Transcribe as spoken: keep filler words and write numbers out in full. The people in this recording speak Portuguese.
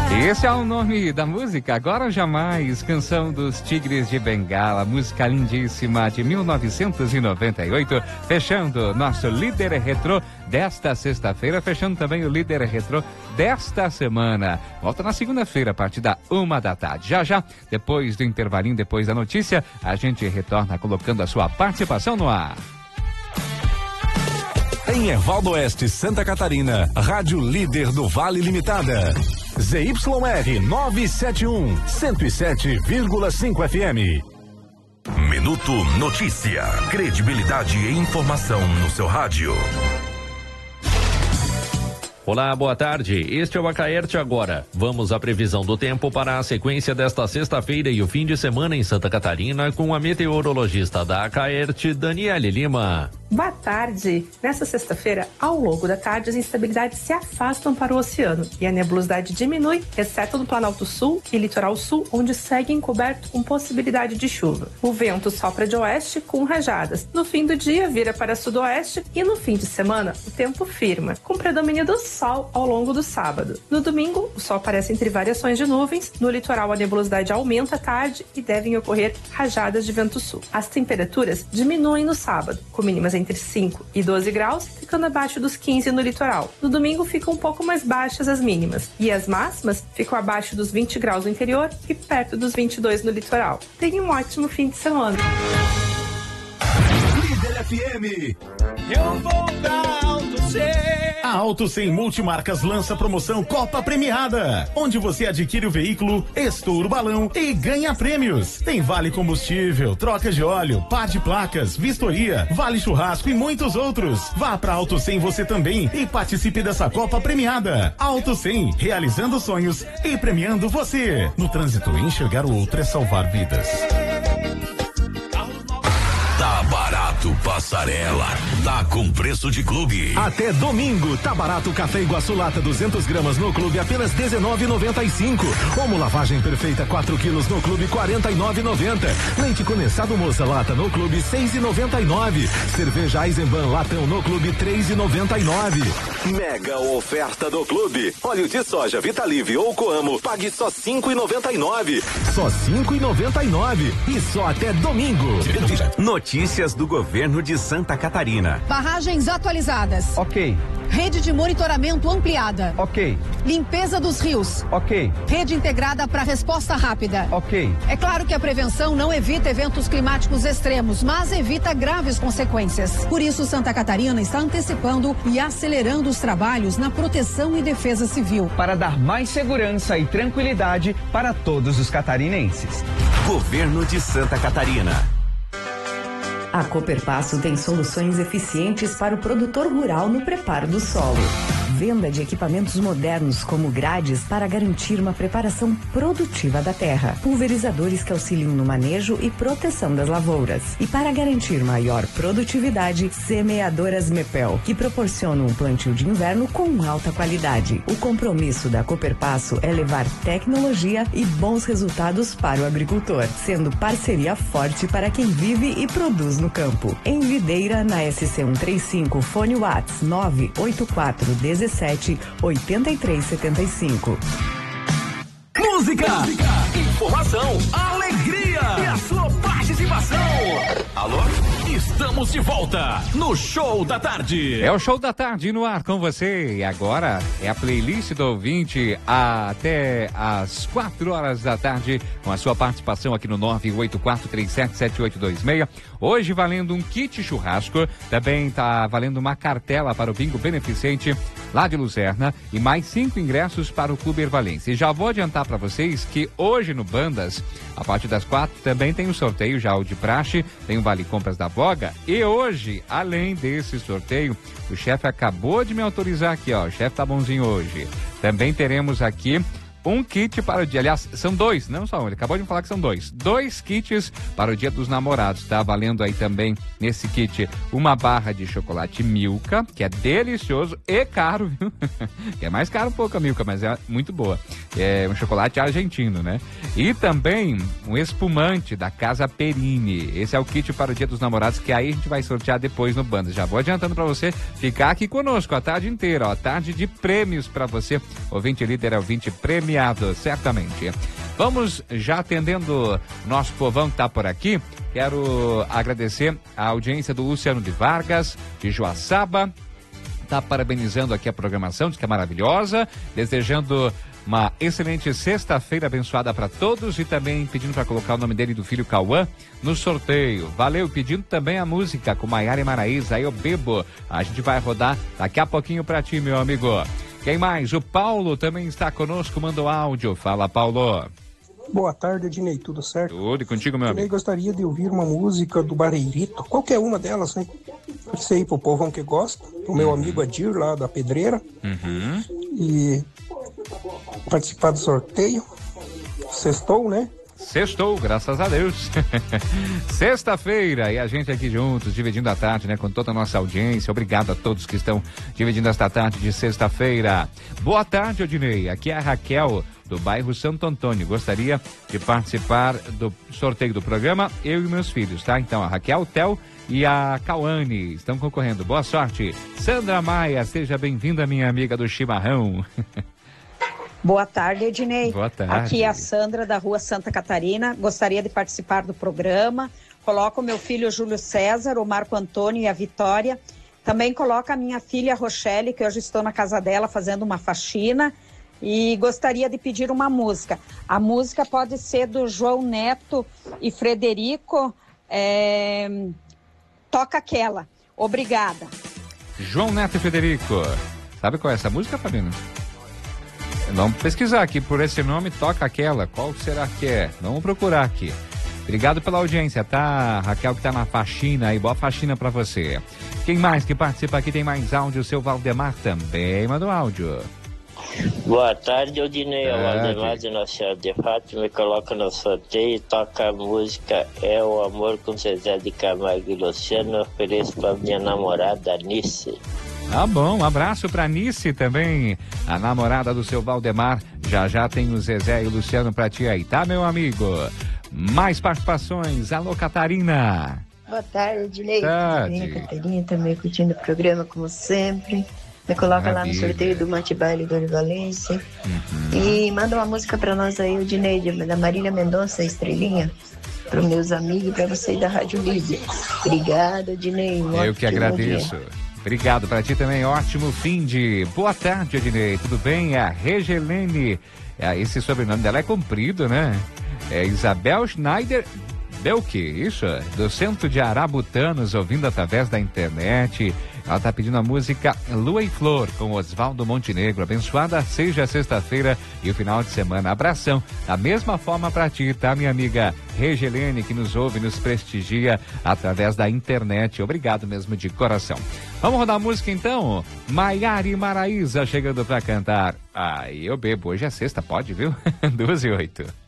Esse é o nome da música, Agora ou Jamais, canção dos Tigres de Bengala, música lindíssima de mil novecentos e noventa e oito, fechando nosso líder retrô desta sexta-feira, fechando também o líder retrô desta semana. Volta na segunda-feira, a partir da uma da tarde. Já já, depois do intervalinho, depois da notícia, a gente retorna colocando a sua participação no ar. Em Ervaldo Oeste, Santa Catarina, Rádio Líder do Vale Limitada. Z Y R novecentos e setenta e um, cento e sete vírgula cinco F M. Minuto Notícia. Credibilidade e informação no seu rádio. Olá, boa tarde. Este é o Acaerte Agora. Vamos à previsão do tempo para a sequência desta sexta-feira e o fim de semana em Santa Catarina com a meteorologista da Acaerte, Daniele Lima. Boa tarde. Nessa sexta-feira, ao longo da tarde, as instabilidades se afastam para o oceano e a nebulosidade diminui, exceto no Planalto Sul e Litoral Sul, onde segue encoberto com possibilidade de chuva. O vento sopra de oeste com rajadas. No fim do dia, vira para sudoeste e no fim de semana, o tempo firma, com predomínio do sol ao longo do sábado. No domingo, o sol aparece entre variações de nuvens. No litoral, a nebulosidade aumenta à tarde e devem ocorrer rajadas de vento sul. As temperaturas diminuem no sábado, com mínimas entre cinco e doze graus, ficando abaixo dos quinze no litoral. No domingo ficam um pouco mais baixas as mínimas e as máximas ficam abaixo dos vinte graus no interior e perto dos vinte e dois no litoral. Tenha um ótimo fim de semana. Líder F M. Eu vou pra Auto cem. A Auto cem Multimarcas lança promoção Copa Premiada, onde você adquire o veículo, estoura o balão e ganha prêmios. Tem vale combustível, troca de óleo, par de placas, vistoria, vale churrasco e muitos outros. Vá pra Auto cem você também e participe dessa Copa Premiada. Auto cem, realizando sonhos e premiando você. No trânsito, enxergar o outro é salvar vidas. Tá barato, passarela. Tá com preço de clube. Até domingo, tá barato café Iguaçu lata duzentos gramas no clube apenas dezenove e noventa e cinco. Como lavagem perfeita quatro quilos no clube quarenta e nove e noventa. Leite condensado moça lata no clube seis e noventa e nove. Cerveja Eisenbahn latão no clube três e noventa e nove. Mega oferta do clube. Óleo de soja Vitalive ou Coamo, pague só cinco e noventa e nove. Só cinco e noventa e nove e só até domingo. Notícias do governo de Santa Catarina. Barragens atualizadas. Ok. Rede de monitoramento ampliada. Ok. Limpeza dos rios. Ok. Rede integrada para resposta rápida. Ok. É claro que a prevenção não evita eventos climáticos extremos, mas evita graves consequências. Por isso, Santa Catarina está antecipando e acelerando os trabalhos na proteção e defesa civil. Para dar mais segurança e tranquilidade para todos os catarinenses. Governo de Santa Catarina. A Cooperpasso tem soluções eficientes para o produtor rural no preparo do solo. Venda de equipamentos modernos como grades para garantir uma preparação produtiva da terra. Pulverizadores que auxiliam no manejo e proteção das lavouras. E para garantir maior produtividade, semeadoras Mepel, que proporcionam um plantio de inverno com alta qualidade. O compromisso da Cooperpasso é levar tecnologia e bons resultados para o agricultor, sendo parceria forte para quem vive e produz no campo. Em Videira, na S C cento e trinta e cinco, fone Whats nove oito quatro dezessete oitenta e três setenta e cinco. Música, informação, alegria e a sua participação. Alô? Estamos de volta no Show da Tarde. É o Show da Tarde no ar com você. E agora é a playlist do ouvinte até às quatro horas da tarde, com a sua participação aqui no nove oito quatro três sete sete oito dois seis. Hoje valendo um kit churrasco, também está valendo uma cartela para o Bingo Beneficente lá de Luzerna e mais cinco ingressos para o Clube Ervalense. E já vou adiantar para vocês que hoje no Bandas, a partir das quatro, também tem o sorteio, já o de praxe, tem o Vale Compras da Boga. E hoje, além desse sorteio, o chefe acabou de me autorizar aqui, ó, o chefe tá bonzinho hoje. Também teremos aqui um kit para o dia, aliás, são dois, não só um, ele acabou de me falar que são dois, dois kits para o Dia dos Namorados, tá valendo aí também nesse kit uma barra de chocolate Milka, que é delicioso e caro, viu? Que é mais caro um pouco a Milka, mas é muito boa. é um chocolate argentino, né? E também um espumante da Casa Perini. Esse é o kit para o Dia dos Namorados, que aí a gente vai sortear depois no Banda. Já vou adiantando para você ficar aqui conosco a tarde inteira, ó, tarde de prêmios para você. Ouvinte líder é ouvinte premiado, certamente. Vamos já atendendo nosso povão que tá por aqui. Quero agradecer a audiência do Luciano de Vargas, de Joaçaba. Tá parabenizando aqui a programação, diz que é maravilhosa, desejando uma excelente sexta-feira abençoada para todos e também pedindo para colocar o nome dele e do filho Cauã no sorteio. Valeu, pedindo também a música com Maiara e Maraísa, aí eu bebo. A gente vai rodar daqui a pouquinho para ti, meu amigo. Quem mais? O Paulo também está conosco, mandou áudio. Fala, Paulo. Boa tarde, Ednei, tudo certo? Tudo, e contigo, meu Ednei, amigo? gostaria de ouvir uma música do Bareirito, qualquer uma delas, né? Isso aí pro povão que gosta, o meu uhum. amigo Adir, lá da Pedreira, uhum. e participar do sorteio. Sextou, né? Sextou, graças a Deus. Sexta-feira, e a gente aqui juntos, dividindo a tarde, né, com toda a nossa audiência. Obrigado a todos que estão dividindo esta tarde de sexta-feira. Boa tarde, Odinei. Aqui é a Raquel, do bairro Santo Antônio. Gostaria de participar do sorteio do programa, eu e meus filhos, tá? Então, a Raquel, o Theo e a Cauane estão concorrendo. Boa sorte. Sandra Maia, seja bem-vinda, minha amiga do chimarrão. Boa tarde, Ednei. Boa tarde. Aqui é a Sandra, da rua Santa Catarina. Gostaria de participar do programa. Coloco o meu filho Júlio César, o Marco Antônio e a Vitória. Também coloco a minha filha Rochelle, que hoje estou na casa dela fazendo uma faxina. E gostaria de pedir uma música. A música pode ser do João Neto e Frederico. É... Toca aquela. Obrigada. João Neto e Frederico. Sabe qual é essa música, Fabiano? Vamos pesquisar aqui por esse nome, toca aquela. Qual será que é? Vamos procurar aqui. Obrigado pela audiência, tá? Raquel que tá na faxina aí, boa faxina pra você. Quem mais que participa aqui tem mais áudio? O seu Valdemar também manda um áudio. Boa tarde, Odinei. É o Valdemar de Nossa Senhora de Fátima. Me coloca no sorteio e toca a música É o Amor com Zezé de Camargo e Luciano. Eu ofereço pra minha namorada, Nice. Tá bom, um abraço pra Nice também, a namorada do seu Valdemar. Já já tem o Zezé e o Luciano pra ti aí, tá, meu amigo? Mais participações. Alô, Catarina. Boa tarde, Ednei. Tarde. Catarina também curtindo o programa como sempre. Me coloca Maravilha. Lá no sorteio do Mate Baile do Valência. Uhum. E manda uma música pra nós aí, Ednei, da Marília Mendonça, Estrelinha. Para os meus amigos e para você da Rádio Líder. Obrigada, Ednei. Eu que agradeço. Dia. Obrigado para ti também, ótimo fim de... Boa tarde, Ednei, tudo bem? É a Regelene, é, esse sobrenome dela é comprido, né? É Isabel Schneider Belke, isso? Do centro de Arabutanos, ouvindo através da internet. Ela tá pedindo a música Lua e Flor, com Oswaldo Montenegro. Abençoada seja a sexta-feira e o final de semana. Abração, da mesma forma pra ti, tá, minha amiga Regelene, que nos ouve, nos prestigia através da internet. Obrigado mesmo de coração. Vamos rodar a música então? Maiara e Maraísa chegando pra cantar. Ai, eu bebo, hoje é sexta, pode, viu? Duas e oito.